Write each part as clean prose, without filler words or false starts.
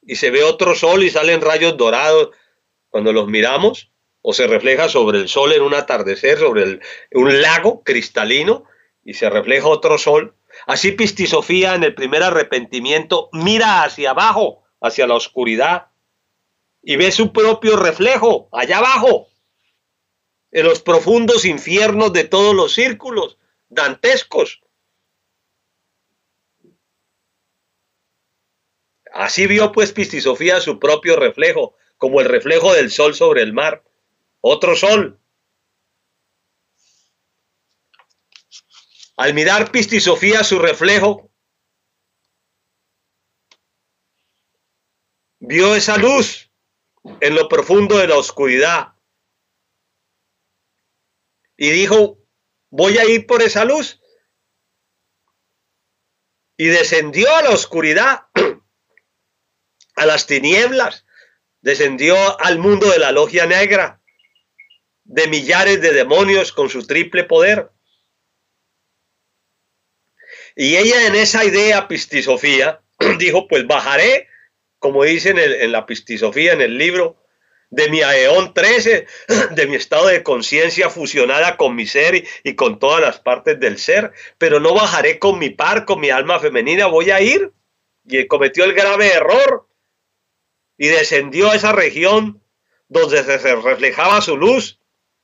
y se ve otro sol y salen rayos dorados cuando los miramos, o se refleja sobre el sol en un atardecer, sobre un lago cristalino, y se refleja otro sol. Así Pistisofía en el primer arrepentimiento mira hacia abajo, hacia la oscuridad, y ve su propio reflejo allá abajo, en los profundos infiernos de todos los círculos dantescos. Así vio pues Pistisofía su propio reflejo, como el reflejo del sol sobre el mar. Otro sol. Al mirar Pistisofía su reflejo, vio esa luz en lo profundo de la oscuridad. Y dijo, voy a ir por esa luz. Y descendió a la oscuridad, a las tinieblas, descendió al mundo de la logia negra, de millares de demonios con su triple poder. Y ella en esa idea, Pistisofía, dijo, pues bajaré, como dicen en la Pistisofía, en el libro, de mi aeón 13, de mi estado de conciencia fusionada con mi ser y con todas las partes del ser, pero no bajaré con mi par, con mi alma femenina, voy a ir. Y cometió el grave error y descendió a esa región donde se reflejaba su luz.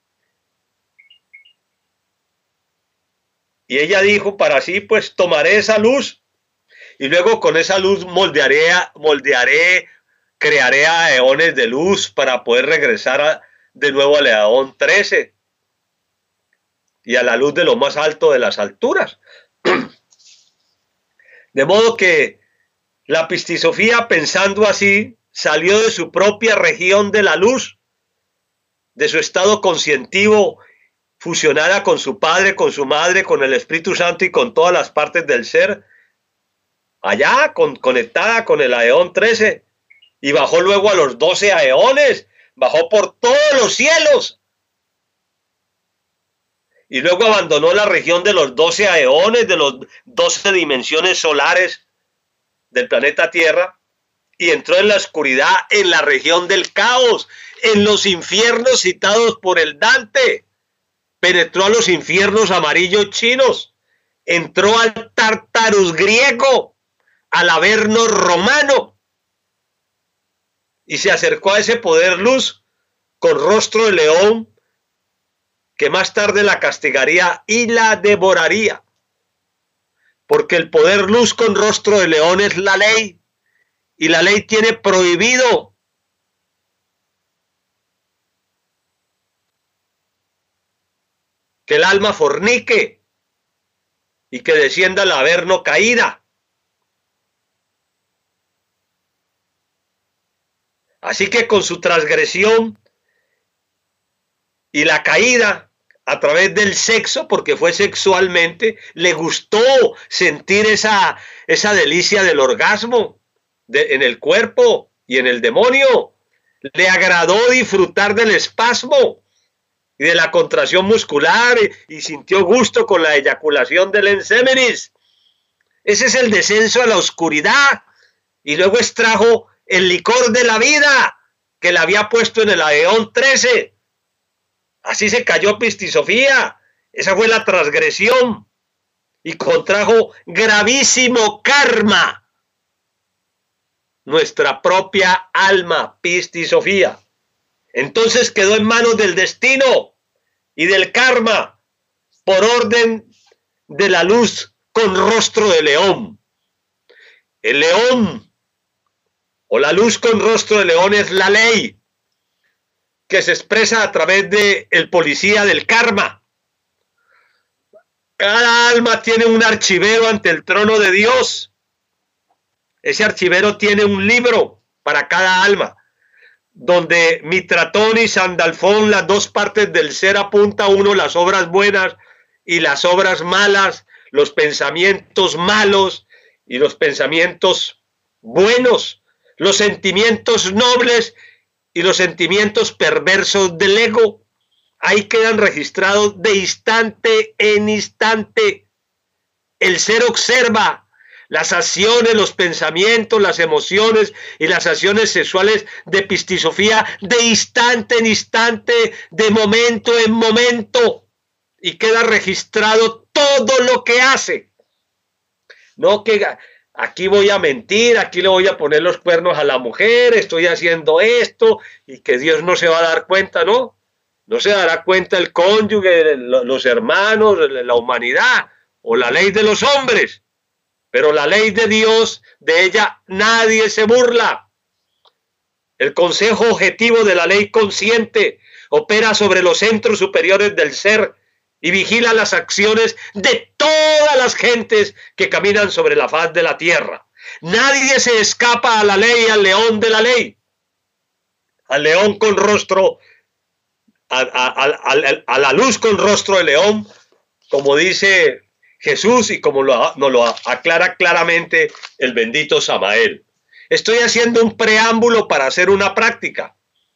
Y ella dijo para sí, pues tomaré esa luz y luego con esa luz crearé aeones de luz para poder regresar de nuevo al eón 13 y a la luz de lo más alto de las alturas. De modo que la Pistisofía, pensando así, salió de su propia región de la luz, de su estado conscientivo, fusionada con su padre, con su madre, con el Espíritu Santo y con todas las partes del ser, allá conectada con el aeón 13, y bajó luego a los 12 aeones, bajó por todos los cielos, y luego abandonó la región de los 12 aeones, de los 12 dimensiones solares del planeta Tierra, y entró en la oscuridad, en la región del caos, en los infiernos citados por el Dante. Penetró a los infiernos amarillos chinos, entró al Tartarus griego, al Averno romano, y se acercó a ese poder luz con rostro de león, que más tarde la castigaría y la devoraría, porque el poder luz con rostro de león es la ley, y la ley tiene prohibido que el alma fornique y que descienda al averno caída. Así que con su transgresión y la caída a través del sexo, porque fue sexualmente, le gustó sentir esa delicia del orgasmo en el cuerpo y en el demonio. Le agradó disfrutar del espasmo y de la contracción muscular y sintió gusto con la eyaculación del ensémenis. Ese es el descenso a la oscuridad. Y luego extrajo el licor de la vida que le había puesto en el aeón 13. Así se cayó Pistisofía. Esa fue la transgresión y contrajo gravísimo karma. Nuestra propia alma, Pistisofía. Entonces quedó en manos del destino y del karma por orden de la luz con rostro de león. El león o la luz con rostro de león es la ley que se expresa a través de el policía del karma. Cada alma tiene un archivero ante el trono de Dios. Ese archivero tiene un libro para cada alma, donde Mitratón y Sandalfón, las dos partes del ser, apunta uno las obras buenas y las obras malas, los pensamientos malos y los pensamientos buenos, los sentimientos nobles y los sentimientos perversos del ego. Ahí quedan registrados de instante en instante. El ser observa Las acciones, los pensamientos, las emociones y las acciones sexuales de Pistisofía de instante en instante, de momento en momento, y queda registrado todo lo que hace. No que aquí voy a mentir, aquí le voy a poner los cuernos a la mujer, estoy haciendo esto, y que Dios no se va a dar cuenta, ¿no? No se dará cuenta el cónyuge, los hermanos, la humanidad o la ley de los hombres. Pero la ley de Dios, de ella nadie se burla. El consejo objetivo de la ley consciente opera sobre los centros superiores del ser y vigila las acciones de todas las gentes que caminan sobre la faz de la tierra. Nadie se escapa a la ley, al león de la ley, al león con rostro, a la luz con rostro de león, como dice Jesús y como nos lo aclara claramente el bendito Samael. Estoy haciendo un preámbulo para hacer una práctica.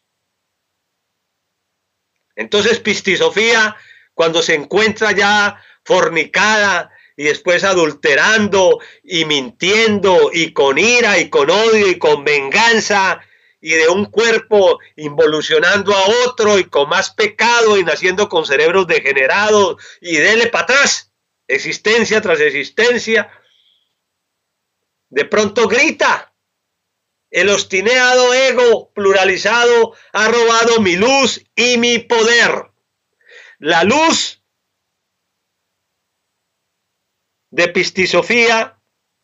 Entonces Pistisofía, cuando se encuentra ya fornicada y después adulterando y mintiendo y con ira y con odio y con venganza y de un cuerpo involucionando a otro y con más pecado y naciendo con cerebros degenerados y dele para atrás, existencia tras existencia, de pronto grita: el obstinado ego pluralizado ha robado mi luz y mi poder. La luz de Pistisofía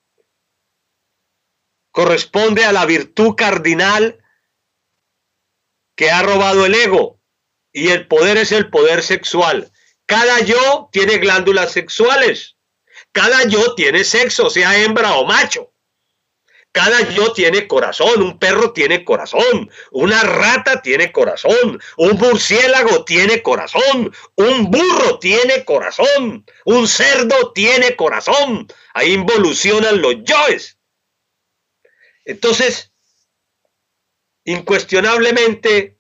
corresponde a la virtud cardinal que ha robado el ego, y el poder es el poder sexual. Cada yo tiene glándulas sexuales, cada yo tiene sexo, sea hembra o macho. Cada yo tiene corazón, un perro tiene corazón, una rata tiene corazón, un murciélago tiene corazón, un burro tiene corazón, un cerdo tiene corazón. Ahí involucionan los yoes. Entonces, incuestionablemente,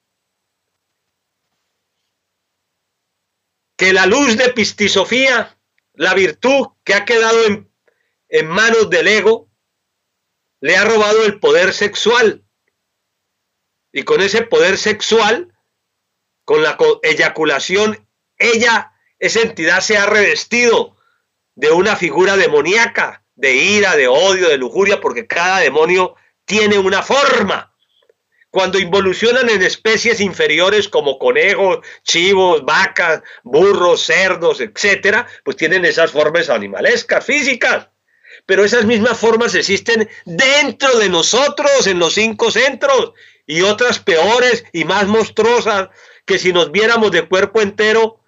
que la luz de Pistisofía, la virtud que ha quedado en manos del ego, le ha robado el poder sexual. Y con ese poder sexual, con la eyaculación, esa entidad se ha revestido de una figura demoníaca, de ira, de odio, de lujuria, porque cada demonio tiene una forma. Cuando involucionan en especies inferiores como conejos, chivos, vacas, burros, cerdos, etcétera, pues tienen esas formas animalescas, físicas. Pero esas mismas formas existen dentro de nosotros, en los 5 centros, y otras peores y más monstruosas, que si nos viéramos de cuerpo entero,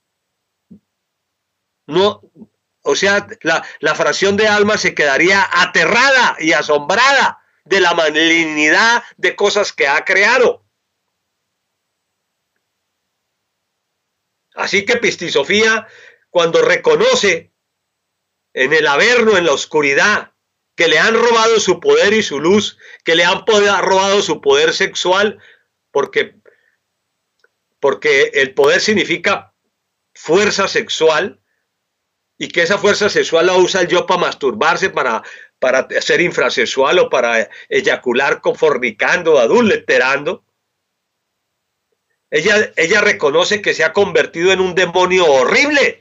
no, o sea, la fracción de alma se quedaría aterrada y asombrada de la malignidad de cosas que ha creado. Así que Pistisofía, cuando reconoce en el averno, en la oscuridad, que le han robado su poder y su luz, que le han robado su poder sexual, porque el poder significa fuerza sexual, y que esa fuerza sexual la usa el yo para masturbarse, para ser infrasexual o para eyacular fornicando, adulterando. Ella reconoce que se ha convertido en un demonio horrible.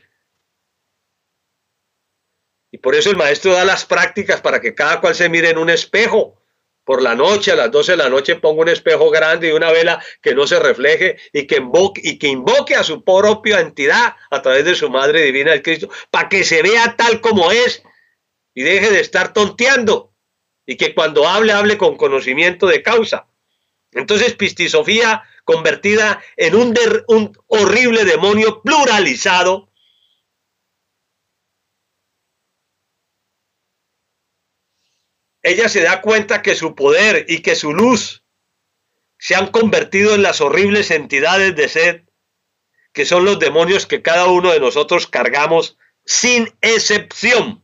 Y por eso el maestro da las prácticas para que cada cual se mire en un espejo. Por la noche, a las 12 de la noche, ponga un espejo grande y una vela que no se refleje y que invoque a su propia entidad a través de su Madre Divina del Cristo, para que se vea tal como es y deje de estar tonteando. Y que cuando hable con conocimiento de causa. Entonces Pistisofía, convertida en un horrible demonio pluralizado, ella se da cuenta que su poder y que su luz se han convertido en las horribles entidades de sed, que son los demonios que cada uno de nosotros cargamos sin excepción.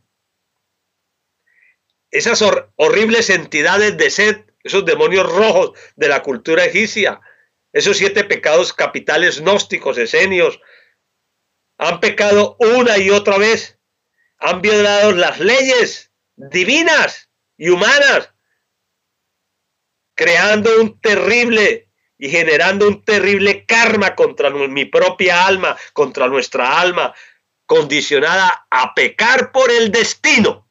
Esas horribles entidades de sed, esos demonios rojos de la cultura egipcia, esos 7 pecados capitales gnósticos, esenios, han pecado una y otra vez, han violado las leyes divinas y humanas, creando un terrible y generando un terrible karma contra mi propia alma, contra nuestra alma, condicionada a pecar por el destino.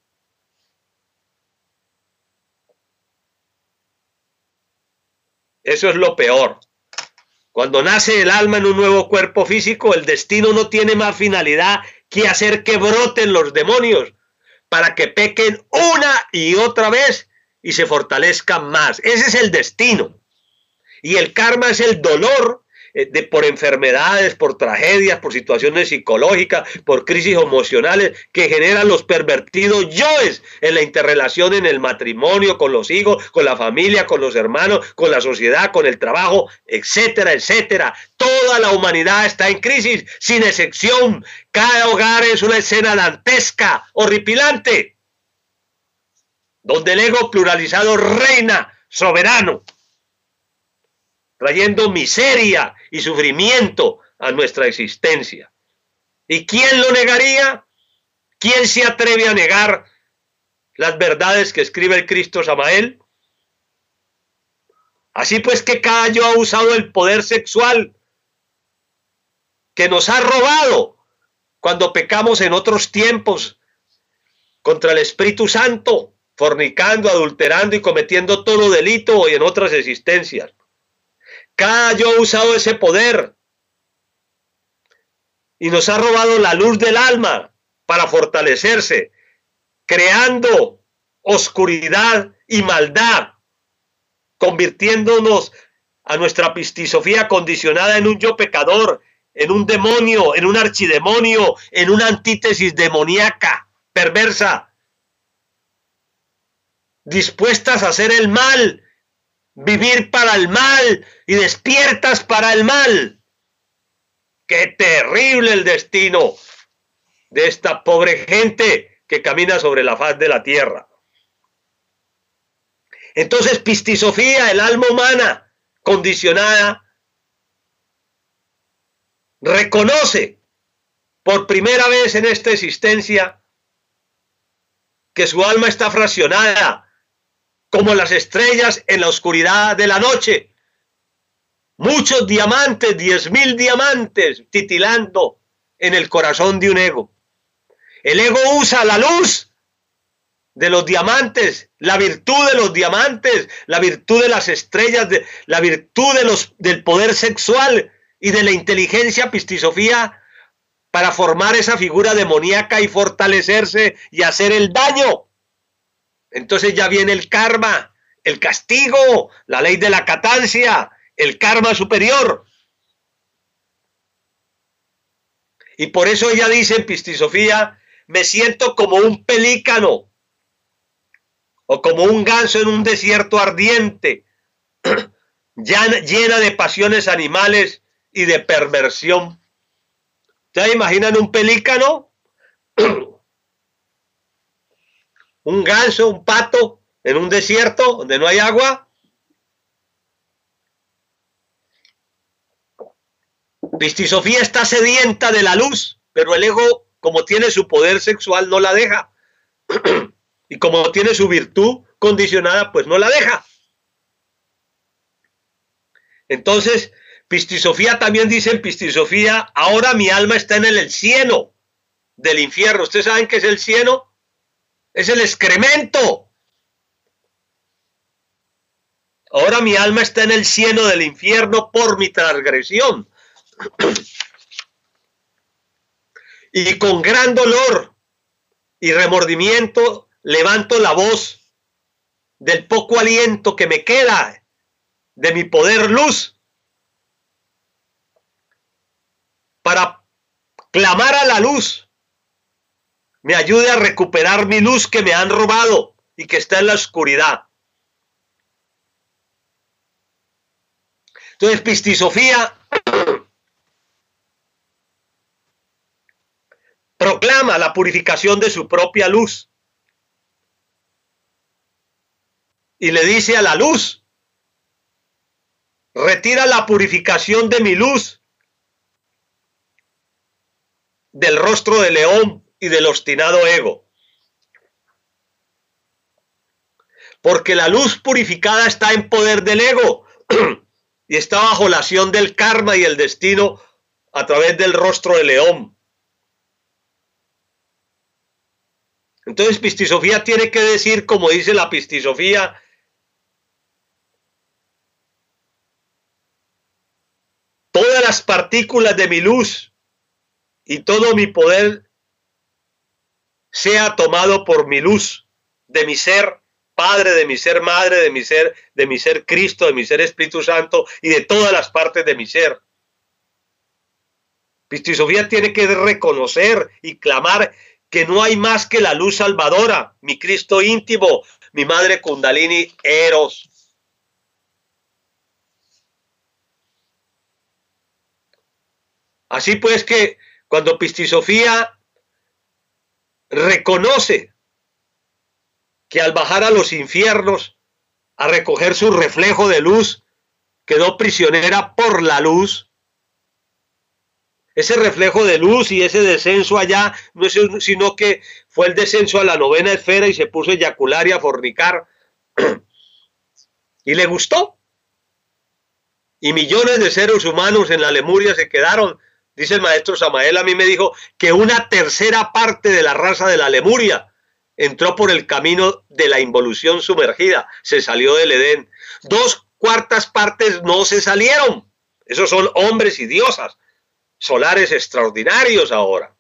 Eso es lo peor. Cuando nace el alma en un nuevo cuerpo físico, el destino no tiene más finalidad que hacer que broten los demonios para que pequen una y otra vez y se fortalezcan más. Ese es el destino. Y el karma es el dolor por enfermedades, por tragedias, por situaciones psicológicas, por crisis emocionales que generan los pervertidos yoes en la interrelación en el matrimonio, con los hijos, con la familia, con los hermanos, con la sociedad, con el trabajo, etcétera, etcétera. Toda la humanidad está en crisis, sin excepción. Cada hogar es una escena dantesca, horripilante, donde el ego pluralizado reina soberano, trayendo miseria y sufrimiento a nuestra existencia. ¿Y quién lo negaría? ¿Quién se atreve a negar las verdades que escribe el Cristo Samael? Así pues que cada yo ha usado el poder sexual que nos ha robado cuando pecamos en otros tiempos contra el Espíritu Santo, fornicando, adulterando y cometiendo todo delito y en otras existencias. Cada yo ha usado ese poder y nos ha robado la luz del alma para fortalecerse, creando oscuridad y maldad, convirtiéndonos a nuestra pistisofía condicionada en un yo pecador, en un demonio, en un archidemonio, en una antítesis demoníaca, perversa, dispuestas a hacer el mal, vivir para el mal y despiertas para el mal. ¡Qué terrible el destino de esta pobre gente que camina sobre la faz de la tierra! Entonces, pistisofía, el alma humana condicionada, reconoce por primera vez en esta existencia que su alma está fraccionada como las estrellas en la oscuridad de la noche. Muchos diamantes, 10.000 diamantes titilando en el corazón de un ego. El ego usa la luz de los diamantes, la virtud de los diamantes, la virtud de las estrellas, la virtud del poder sexual y de la inteligencia pistisofía para formar esa figura demoníaca y fortalecerse y hacer el daño. Entonces ya viene el karma, el castigo, la ley de la catancia, el karma superior. Y por eso ella dice en pistisofía, me siento como un pelícano o como un ganso en un desierto ardiente, llena de pasiones animales y de perversión. ¿Ustedes imaginan un pelícano? Un ganso, un pato en un desierto donde no hay agua. Pistisofía está sedienta de la luz, pero el ego, como tiene su poder sexual, no la deja. Y como tiene su virtud condicionada, pues no la deja. Entonces, pistisofía también dice en pistisofía, ahora mi alma está en el cieno del infierno. ¿Ustedes saben qué es el cieno? Es el excremento. Ahora mi alma está en el cieno del infierno por mi transgresión. Y con gran dolor y remordimiento levanto la voz del poco aliento que me queda de mi poder luz para clamar a la luz me ayude a recuperar mi luz que me han robado y que está en la oscuridad. Entonces, pistisofía proclama la purificación de su propia luz y le dice a la luz, retira la purificación de mi luz del rostro de león y del obstinado ego. porque la luz purificada está en poder del ego y está bajo la acción del karma y el destino a través del rostro de león. Entonces Pistisofía tiene que decir, como dice la Pistisofía, todas las partículas de mi luz y todo mi poder sea tomado por mi luz, de mi ser Padre, de mi ser Madre, de mi ser Cristo, de mi ser Espíritu Santo y de todas las partes de mi ser. Pistisofía tiene que reconocer y clamar que no hay más que la luz salvadora, mi Cristo íntimo, mi Madre Kundalini Eros. Así pues que cuando Pistisofía reconoce que al bajar a los infiernos a recoger su reflejo de luz, quedó prisionera por la luz. Ese reflejo de luz y ese descenso allá no es sino que fue el descenso a la 9ª esfera y se puso a eyacular y a fornicar. Y le gustó. Y millones de seres humanos en la Lemuria se quedaron. Dice el maestro Samael, a mí me dijo que una tercera parte de la raza de la Lemuria entró por el camino de la involución sumergida, se salió del Edén. 2/4 partes no se salieron. Esos son hombres y diosas, solares extraordinarios ahora.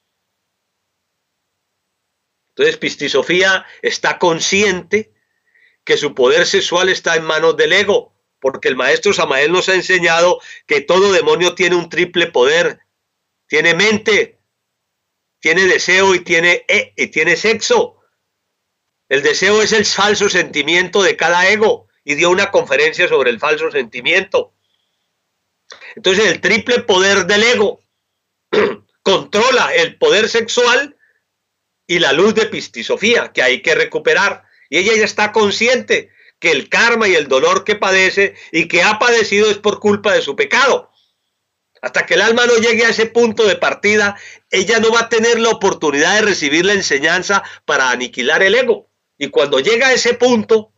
Entonces Pistisofía está consciente que su poder sexual está en manos del ego, porque el maestro Samael nos ha enseñado que todo demonio tiene un triple poder. Tiene mente, tiene deseo y tiene sexo. El deseo es el falso sentimiento de cada ego y dio una conferencia sobre el falso sentimiento. Entonces el triple poder del ego controla el poder sexual y la luz de Pistisofía, que hay que recuperar. Y ella ya está consciente que el karma y el dolor que padece y que ha padecido es por culpa de su pecado. Hasta que el alma no llegue a ese punto de partida, ella no va a tener la oportunidad de recibir la enseñanza para aniquilar el ego. Y cuando llega a ese punto,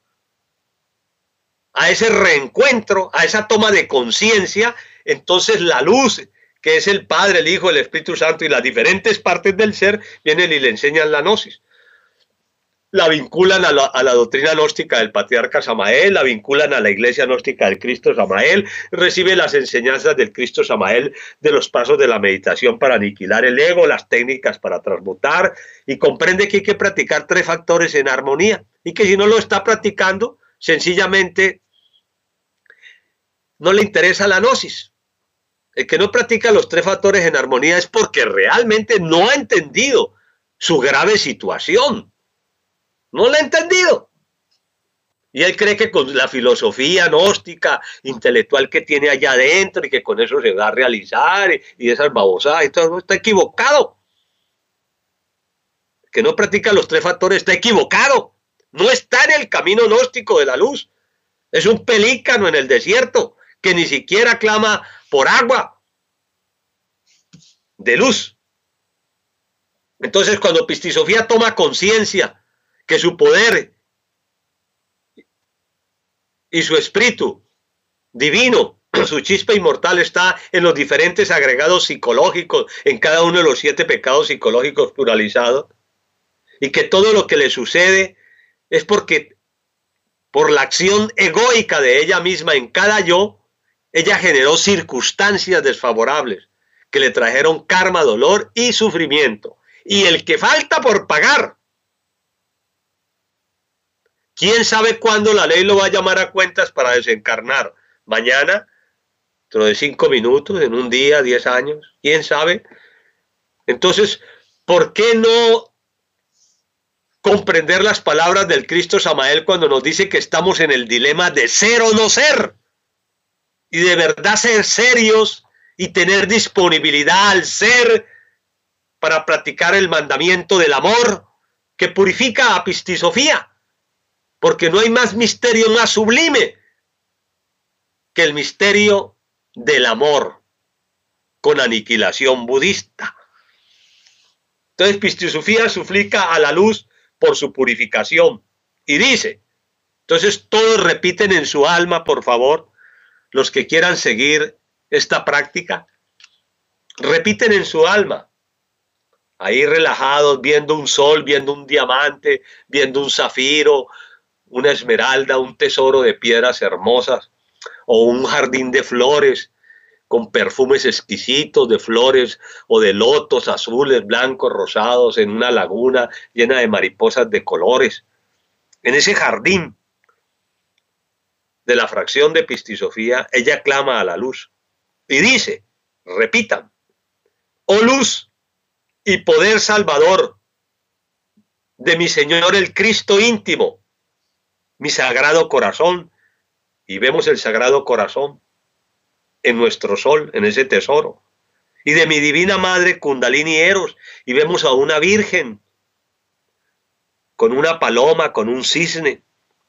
a ese reencuentro, a esa toma de conciencia, entonces la luz, que es el Padre, el Hijo, el Espíritu Santo y las diferentes partes del ser, vienen y le enseñan la gnosis. La vinculan a la doctrina gnóstica del patriarca Samael, la vinculan a la iglesia gnóstica del Cristo Samael, recibe las enseñanzas del Cristo Samael de los pasos de la meditación para aniquilar el ego, las técnicas para transmutar, y comprende que hay que practicar 3 factores en armonía, y que si no lo está practicando, sencillamente no le interesa la gnosis. El que no practica los 3 factores en armonía es porque realmente no ha entendido su grave situación. No la ha entendido. Y él cree que con la filosofía gnóstica, intelectual que tiene allá adentro y que con eso se va a realizar y esas babosadas y todo, está equivocado. El que no practica los 3 factores está equivocado. No está en el camino gnóstico de la luz. Es un pelícano en el desierto que ni siquiera clama por agua de luz. Entonces, cuando Pistisofía toma conciencia que su poder y su espíritu divino, su chispa inmortal está en los diferentes agregados psicológicos, en cada uno de los 7 pecados psicológicos pluralizados, y que todo lo que le sucede es porque por la acción egoica de ella misma en cada yo, ella generó circunstancias desfavorables que le trajeron karma, dolor y sufrimiento. Y el que falta por pagar, ¿quién sabe cuándo la ley lo va a llamar a cuentas para desencarnar? ¿Mañana? ¿Dentro de 5 minutos? ¿En un día? ¿10 años? ¿Quién sabe? Entonces, ¿por qué no comprender las palabras del Cristo Samael cuando nos dice que estamos en el dilema de ser o no ser? Y de verdad ser serios y tener disponibilidad al ser para practicar el mandamiento del amor que purifica a Pistisofía. Porque no hay más misterio más sublime que el misterio del amor con aniquilación budista. Entonces Pistisofía suplica a la luz por su purificación y dice, Entonces todos repiten en su alma, por favor, los que quieran seguir esta práctica, repiten en su alma, ahí relajados, viendo un sol, viendo un diamante, viendo un zafiro, una esmeralda, un tesoro de piedras hermosas, o un jardín de flores con perfumes exquisitos de flores o de lotos azules, blancos, rosados, en una laguna llena de mariposas de colores. En ese jardín de la fracción de Pistisofía, ella clama a la luz y dice, repitan, oh luz y poder salvador de mi Señor el Cristo íntimo, mi sagrado corazón, y vemos el sagrado corazón en nuestro sol, en ese tesoro, y de mi divina madre Kundalini Eros, y vemos a una virgen con una paloma, con un cisne.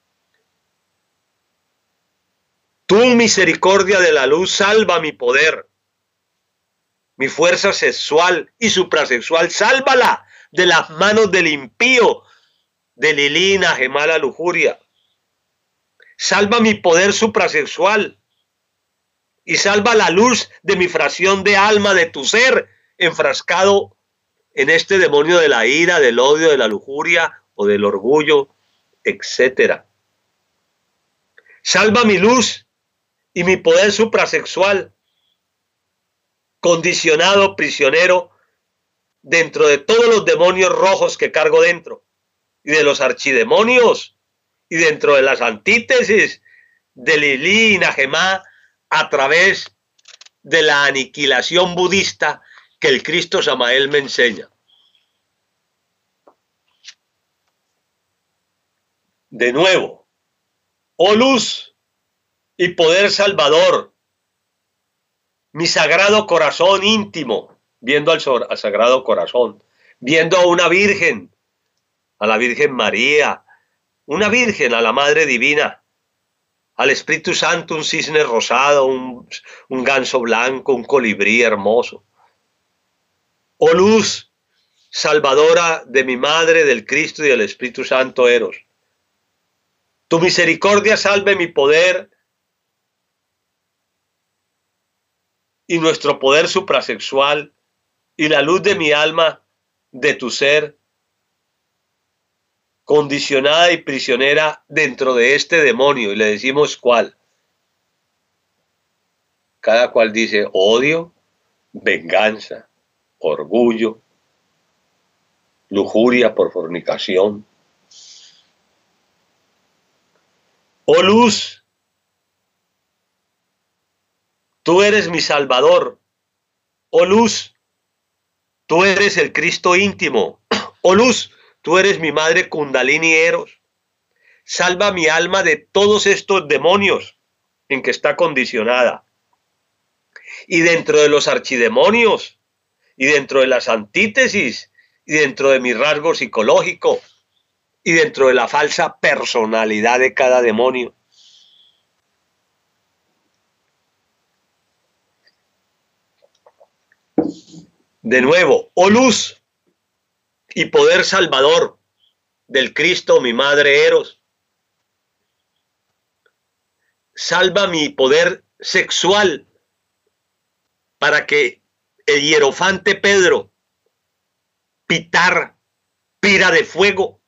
Tu misericordia de la luz salva mi poder, mi fuerza sexual y suprasexual, sálvala de las manos del impío, de Lilina, Gemala, lujuria. Salva mi poder suprasexual y salva la luz de mi fracción de alma, de tu ser, enfrascado en este demonio de la ira, del odio, de la lujuria o del orgullo, etc. Salva mi luz y mi poder suprasexual, condicionado, prisionero, dentro de todos los demonios rojos que cargo dentro, y de los archidemonios, y dentro de las antítesis de Lili y Najemá, a través de la aniquilación budista que el Cristo Samael me enseña. De nuevo, oh luz y poder salvador, mi sagrado corazón íntimo, viendo al sagrado corazón, viendo a una virgen, a la Virgen María, una virgen, a la Madre Divina, al Espíritu Santo, un cisne rosado, un ganso blanco, un colibrí hermoso. Oh luz salvadora de mi Madre, del Cristo y del Espíritu Santo Eros. Tu misericordia salve mi poder y nuestro poder suprasexual y la luz de mi alma, de tu ser, condicionada y prisionera dentro de este demonio. Y le decimos cuál. Cada cual dice odio, venganza, orgullo, lujuria por fornicación. Oh luz, tú eres mi salvador. Oh luz, tú eres el Cristo íntimo. Oh luz, tú eres mi madre Kundalini Eros. Salva mi alma de todos estos demonios en que está condicionada. Y dentro de los archidemonios, y dentro de las antítesis, y dentro de mi rasgo psicológico, y dentro de la falsa personalidad de cada demonio. De nuevo, oh luz y poder salvador del Cristo, mi madre Eros. Salva mi poder sexual para que el hierofante Pedro, Pitar, pira de fuego,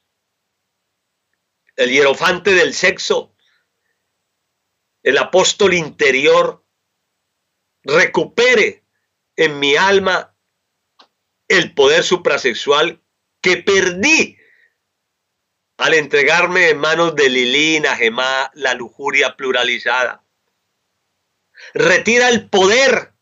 el hierofante del sexo, el apóstol interior, recupere en mi alma el poder suprasexual que perdí al entregarme en manos de Lili y Najemá, la lujuria pluralizada. Retira el poder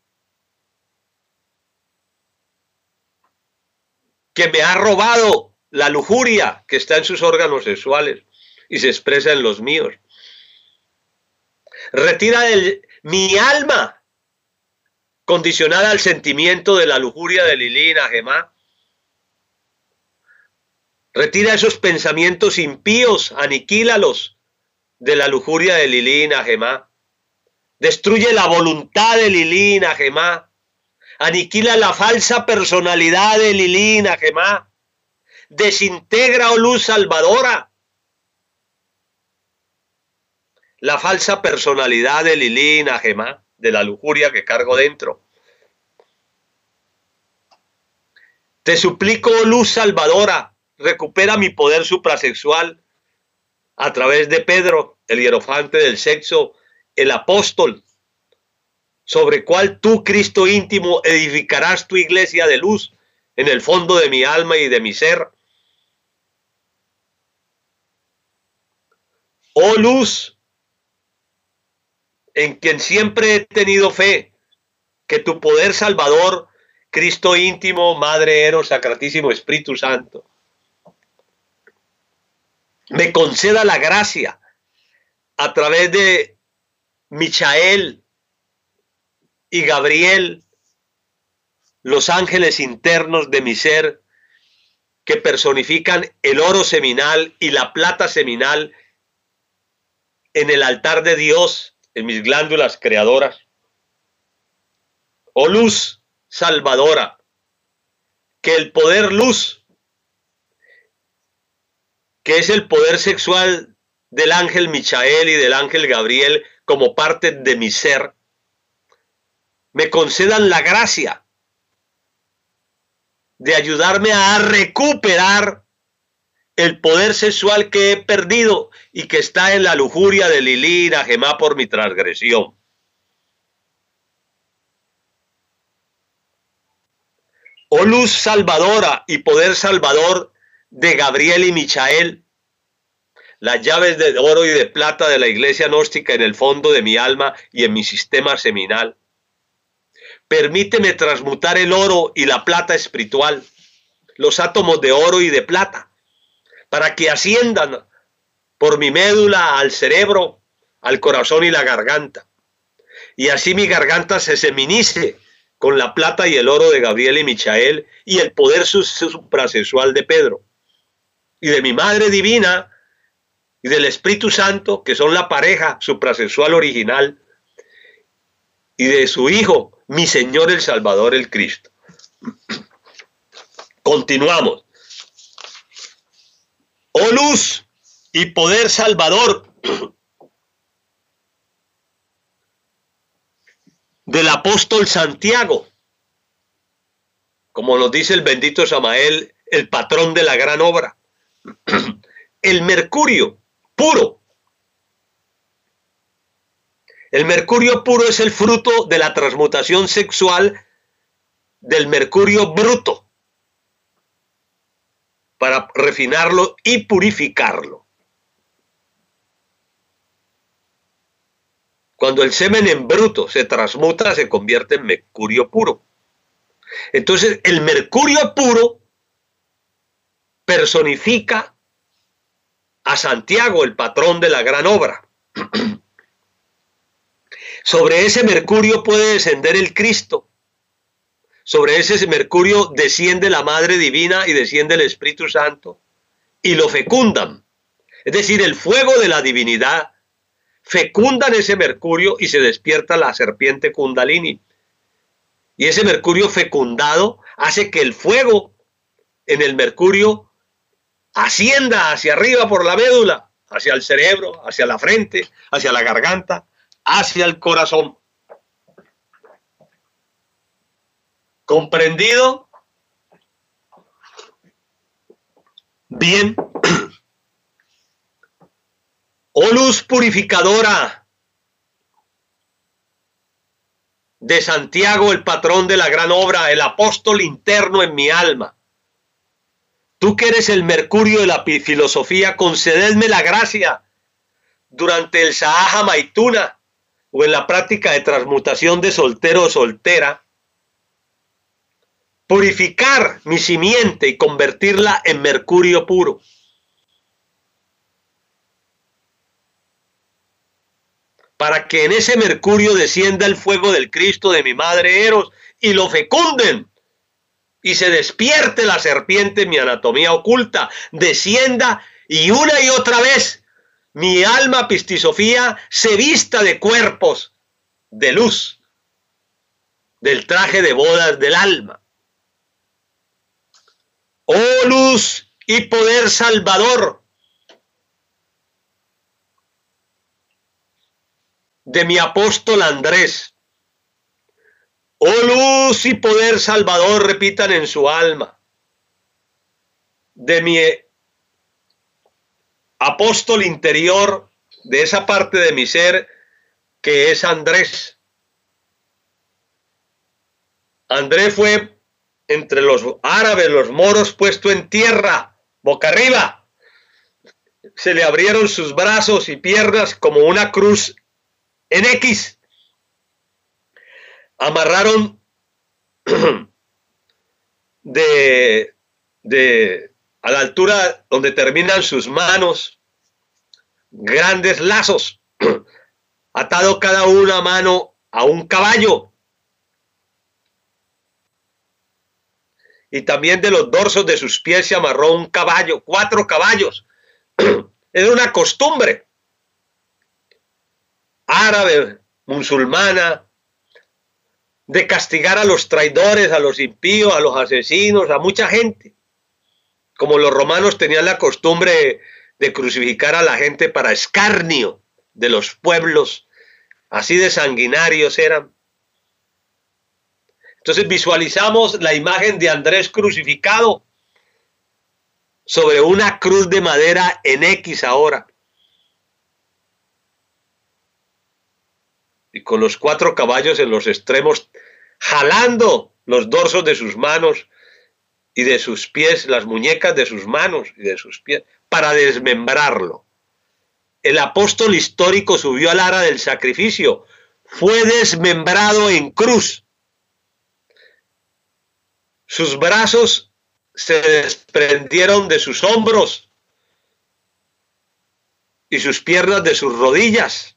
que me ha robado la lujuria que está en sus órganos sexuales y se expresa en los míos. Retira mi alma condicionada al sentimiento de la lujuria de Lili y Najemá. Retira esos pensamientos impíos, aniquílalos de la lujuria de Lili y Najemá. Destruye la voluntad de Lili y Najemá. Aniquila la falsa personalidad de Lili y Najemá. Desintegra, oh luz salvadora, la falsa personalidad de Lilí y Najemá, de la lujuria que cargo dentro. Te suplico, oh luz salvadora, recupera mi poder suprasexual a través de Pedro, el hierofante del sexo, el apóstol, sobre cual tú, Cristo íntimo, edificarás tu iglesia de luz en el fondo de mi alma y de mi ser. Oh luz, en quien siempre he tenido fe, que tu poder salvador, Cristo íntimo, Madre Eros, Sacratísimo Espíritu Santo, me conceda la gracia a través de Michael y Gabriel, los ángeles internos de mi ser, que personifican el oro seminal y la plata seminal en el altar de Dios, en mis glándulas creadoras. Oh luz salvadora, que el poder luz, que es el poder sexual del ángel Michael y del ángel Gabriel como parte de mi ser, me concedan la gracia de ayudarme a recuperar el poder sexual que he perdido y que está en la lujuria de Lilí y Najemá por mi transgresión. Oh luz salvadora y poder salvador de Gabriel y Michael, las llaves de oro y de plata de la iglesia gnóstica en el fondo de mi alma y en mi sistema seminal. Permíteme transmutar el oro y la plata espiritual, los átomos de oro y de plata, para que asciendan por mi médula al cerebro, al corazón y la garganta. Y así mi garganta se seminice con la plata y el oro de Gabriel y Michael y el poder suprasexual de Pedro. Y de mi Madre Divina y del Espíritu Santo, que son la pareja suprasexual original, y de su Hijo, mi Señor el Salvador, el Cristo. Continuamos. Oh luz y poder salvador del apóstol Santiago, como nos dice el bendito Samael, el patrón de la gran obra. El mercurio puro. El mercurio puro es el fruto de la transmutación sexual del mercurio bruto para refinarlo y purificarlo. Cuando el semen en bruto se transmuta, se convierte en mercurio puro. Entonces, el mercurio puro personifica a Santiago, el patrón de la gran obra. Sobre ese mercurio puede descender el Cristo. Sobre ese mercurio desciende la Madre Divina y desciende el Espíritu Santo y lo fecundan. Es decir, el fuego de la divinidad fecundan ese mercurio y se despierta la serpiente Kundalini. Y ese mercurio fecundado hace que el fuego en el mercurio ascienda hacia arriba por la médula, hacia el cerebro, hacia la frente, hacia la garganta, hacia el corazón. ¿Comprendido? Bien. Oh luz purificadora de Santiago, el patrón de la gran obra, el apóstol interno en mi alma. Tú que eres el mercurio de la filosofía, concededme la gracia durante el Sahaja Maituna o en la práctica de transmutación de soltero o soltera, purificar mi simiente y convertirla en mercurio puro. Para que en ese mercurio descienda el fuego del Cristo de mi Madre Eros y lo fecunden y se despierte la serpiente en mi anatomía oculta, descienda y una y otra vez mi alma pistisofía se vista de cuerpos de luz, del traje de bodas del alma. Oh luz y poder salvador de mi apóstol Andrés. Oh luz y poder salvador, repitan en su alma, de mi apóstol interior, de esa parte de mi ser que es Andrés. Andrés fue entre los árabes, los moros, puesto en tierra, boca arriba. Se le abrieron sus brazos y piernas como una cruz en X. Amarraron a la altura donde terminan sus manos grandes lazos, atado cada una mano a un caballo. Y también de los dorsos de sus pies se amarró un caballo, 4 caballos. Era una costumbre árabe, musulmana, de castigar a los traidores, a los impíos, a los asesinos, a mucha gente. Como los romanos tenían la costumbre de crucificar a la gente para escarnio de los pueblos, así de sanguinarios eran. Entonces visualizamos la imagen de Andrés crucificado sobre una cruz de madera en X ahora. Y con los 4 caballos en los extremos, jalando los dorsos de sus manos y de sus pies, las muñecas de sus manos y de sus pies, para desmembrarlo. El apóstol histórico subió al ara del sacrificio, fue desmembrado en cruz. Sus brazos se desprendieron de sus hombros y sus piernas de sus rodillas.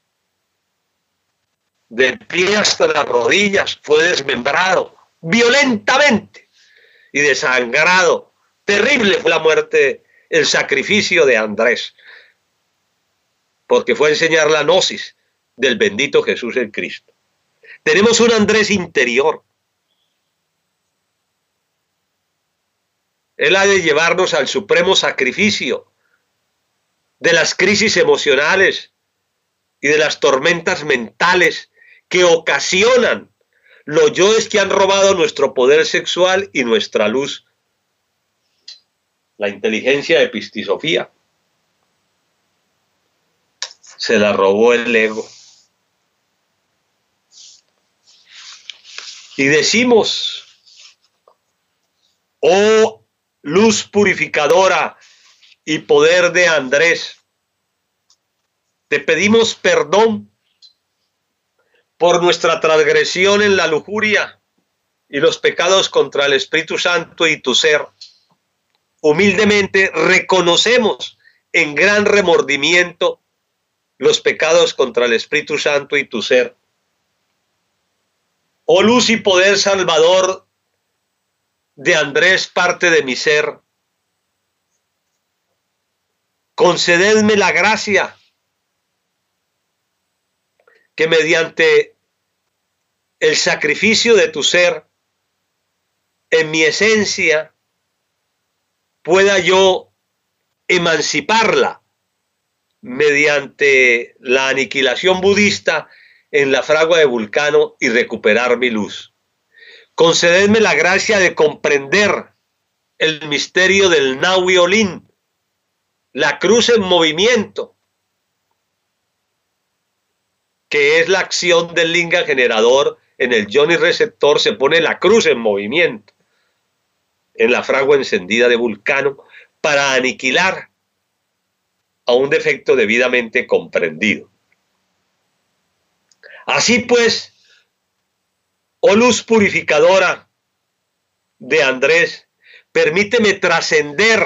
De pie hasta las rodillas fue desmembrado violentamente y desangrado. Terrible fue la muerte, el sacrificio de Andrés, porque fue a enseñar la gnosis del bendito Jesús el Cristo. Tenemos un Andrés interior. Él ha de llevarnos al supremo sacrificio de las crisis emocionales y de las tormentas mentales que ocasionan los yoes que han robado nuestro poder sexual y nuestra luz. La inteligencia de epistisofía se la robó el ego. Y decimos, oh luz purificadora y poder de Andrés, te pedimos perdón por nuestra transgresión en la lujuria y los pecados contra el Espíritu Santo y tu ser. Humildemente reconocemos en gran remordimiento los pecados contra el Espíritu Santo y tu ser. Oh luz y poder salvador de Andrés, parte de mi ser, concededme la gracia que mediante el sacrificio de tu ser, en mi esencia, pueda yo emanciparla mediante la aniquilación budista en la fragua de Vulcano y recuperar mi luz. Concededme la gracia de comprender el misterio del Nahui Olin, la cruz en movimiento, que es la acción del linga generador. En el yoni receptor se pone la cruz en movimiento en la fragua encendida de Vulcano para aniquilar a un defecto debidamente comprendido. Así pues, oh luz purificadora de Andrés, permíteme trascender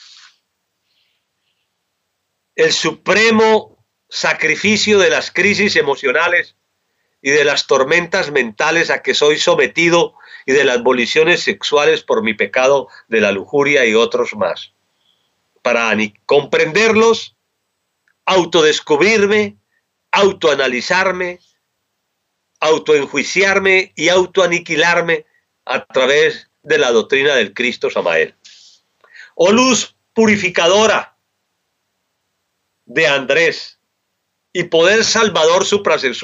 el supremo sacrificio de las crisis emocionales y de las tormentas mentales a que soy sometido y de las voliciones sexuales por mi pecado de la lujuria y otros más. Para comprenderlos, autodescubrirme, autoanalizarme, autoenjuiciarme y autoaniquilarme a través de la doctrina del Cristo Samael. Oh luz purificadora de Andrés y poder salvador suprasexual